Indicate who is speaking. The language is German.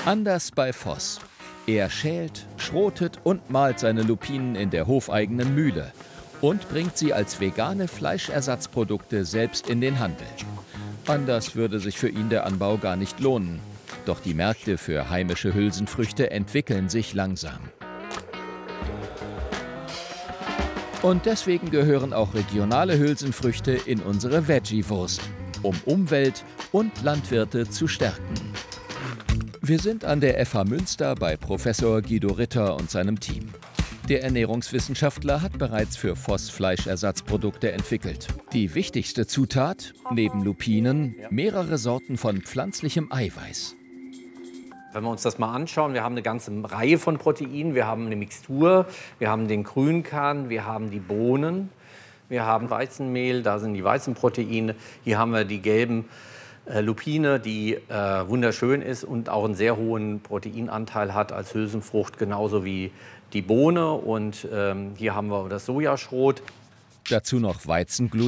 Speaker 1: Anders bei Voss. Er schält, schrotet und mahlt seine Lupinen in der hofeigenen Mühle und bringt sie als vegane Fleischersatzprodukte selbst in den Handel. Anders würde sich für ihn der Anbau gar nicht lohnen. Doch die Märkte für heimische Hülsenfrüchte entwickeln sich langsam. Und deswegen gehören auch regionale Hülsenfrüchte in unsere Veggie-Wurst, um Umwelt und Landwirte zu stärken. Wir sind an der FH Münster bei Professor Guido Ritter und seinem Team. Der Ernährungswissenschaftler hat bereits für Voss Fleischersatzprodukte entwickelt. Die wichtigste Zutat, neben Lupinen, mehrere Sorten von pflanzlichem Eiweiß.
Speaker 2: Wenn wir uns das mal anschauen, wir haben eine ganze Reihe von Proteinen. Wir haben eine Mixtur, wir haben den Grünkern, wir haben die Bohnen, wir haben Weizenmehl, da sind die Weizenproteine. Hier haben wir die gelben Lupine, die wunderschön ist und auch einen sehr hohen Proteinanteil hat als Hülsenfrucht, genauso wie die Bohne. Und hier haben wir das Sojaschrot.
Speaker 1: Dazu noch Weizengluten.